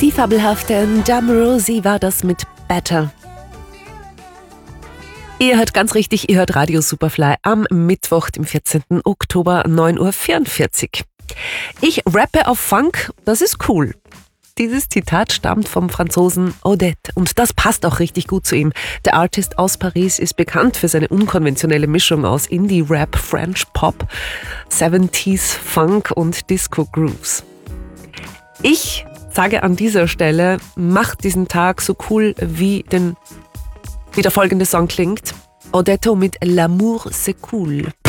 Die fabelhafte Jam-Rosie war das mit Better. Ihr hört ganz richtig, ihr hört Radio Superfly am Mittwoch, dem 14. Oktober, 9.44 Uhr. Ich rappe auf Funk, das ist cool. Dieses Zitat stammt vom Franzosen Odette und das passt auch richtig gut zu ihm. Der Artist aus Paris ist bekannt für seine unkonventionelle Mischung aus Indie-Rap, French Pop, 70s Funk und Disco-Grooves. Ich sage an dieser Stelle, macht diesen Tag so cool, wie der folgende Song klingt. Odetto mit L'amour c'est cool.